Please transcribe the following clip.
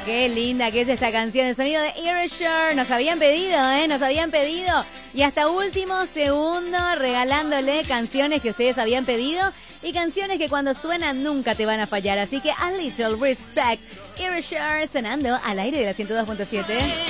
qué linda que es esta canción, el sonido de Erasure. Nos habían pedido, nos habían pedido. Y hasta último segundo regalándole canciones que ustedes habían pedido y canciones que cuando suenan nunca te van a fallar. Así que a little respect, Erasure sonando al aire de la 102.7.